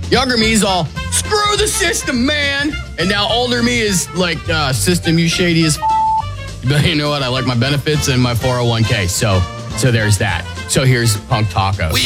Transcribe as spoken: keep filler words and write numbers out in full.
Younger me's all, screw the system, man. And now older me is like, uh, system, you shady as f-. But you know what? I like my benefits and my four oh one k. So, so there's that. So here's Punk Taco. We